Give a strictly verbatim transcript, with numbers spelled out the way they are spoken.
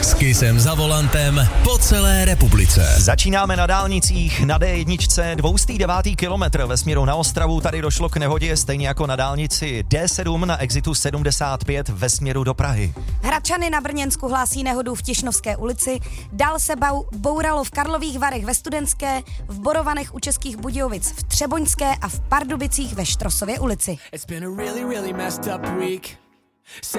S Kissem za volantem po celé republice. Začínáme na dálnicích na D jedna, dvousta devátý kilometr ve směru na Ostravu. Tady došlo k nehodě, stejně jako na dálnici D sedm na exitu sedmdesát pět ve směru do Prahy. Hradčany na Brněnsku hlásí nehodu v Tišnovské ulici, dál se bau, bouralo v Karlových Varech ve Studentské, v Borovanech u Českých Budějovic v Třeboňské a v Pardubicích ve Štrosově ulici.